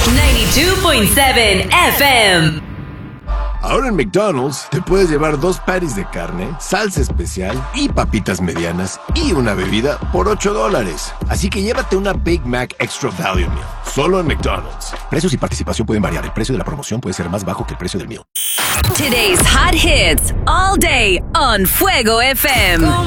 92.7 FM. Ahora en McDonald's te puedes llevar 2 patties de carne, salsa especial y papitas medianas y una bebida por $8. Así que llévate una Big Mac Extra Value Meal. Solo en McDonald's. Precios y participación pueden variar. El precio de la promoción puede ser más bajo que el precio del meal. Today's hot hits all day on Fuego FM.